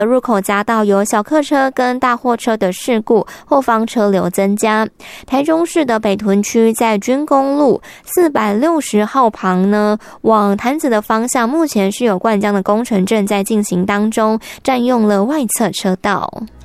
入口匝道有小客车跟大货车的事故，后方车流增加。台中市的北屯区在军公路460号旁呢，往潭子的方向目前是有灌浆的工程正在进行当中，占用了外侧车道。